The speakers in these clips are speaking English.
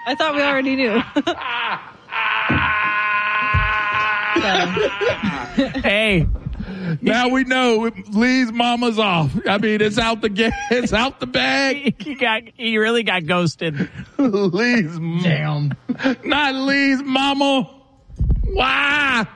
I thought we already knew. Hey. Now we know Lee's mama's off. I mean, it's out the bag. He really got ghosted. Lee's Damn. Not Lee's mama. Why?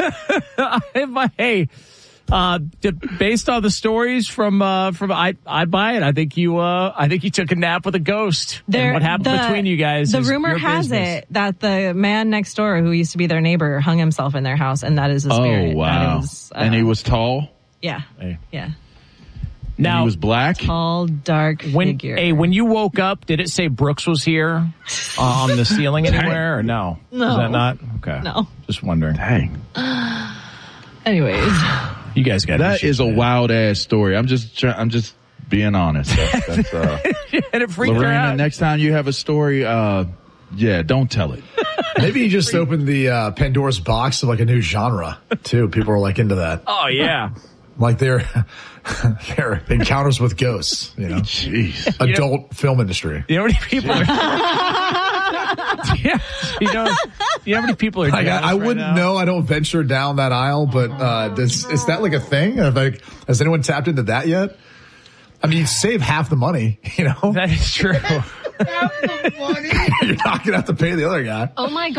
Hey, based on the stories from I'd Buy It, I think you took a nap with a ghost. And what happened between you guys? The rumor has it that the man next door, who used to be their neighbor, hung himself in their house, and that is the spirit. Oh wow! And he was tall. Yeah, hey. Yeah. Now he was black. Tall, dark figure. Hey, when you woke up, did it say Brooks was here on the ceiling anywhere, or no? No. Is that not okay? No. Just wondering. Dang. Anyways. You guys got that is a wild ass story. I'm just being honest. That's and it freaked her Lorena, out. next time you have a story, don't tell it. Maybe you just opened the Pandora's box of like a new genre too. People are like into that. Oh yeah. Like their encounters with ghosts, you know. Jeez. Adult film industry. You know how many people are yeah, you know how many people are like, I wouldn't know. I don't venture down that aisle, but is that like a thing? Like, has anyone tapped into that yet? I mean, you save half the money, you know? That is true. You're not going to have to pay the other guy. Oh my God.